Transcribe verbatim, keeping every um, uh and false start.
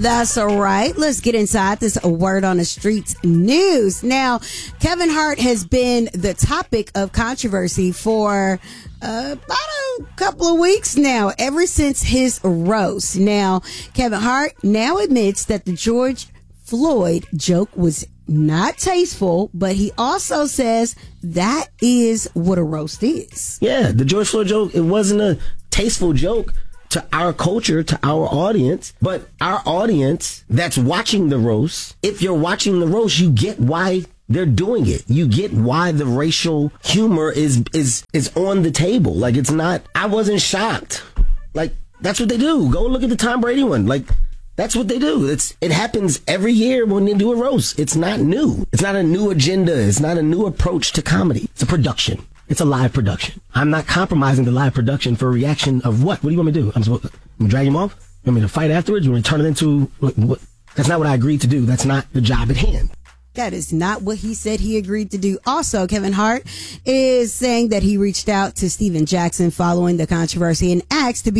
That's all right. Let's get inside this Word on the Streets news. Now, Kevin Hart has been the topic of controversy for uh, about a couple of weeks now, ever since his roast. Now, Kevin Hart now admits that the George Floyd joke was not tasteful, but he also says that is what a roast is. Yeah, the George Floyd joke, it wasn't a tasteful joke to our culture, to our audience, but our audience that's watching the roast, if you're watching the roast, you get why they're doing it. You get why the racial humor is is is on the table. Like, it's not, I wasn't shocked. Like, that's what they do. Go look at the Tom Brady one. Like, that's what they do. It's it happens every year when they do a roast. It's not new. It's not a new agenda. It's not a new approach to comedy. It's a production. It's a live production. I'm not compromising the live production for a reaction of what? What do you want me to do? I'm supposed to I'm drag him off? You want me to fight afterwards? You want me to turn it into what, what? That's not what I agreed to do. That's not the job at hand. That is not what he said he agreed to do. Also, Kevin Hart is saying that he reached out to Steven Jackson following the controversy and asked to be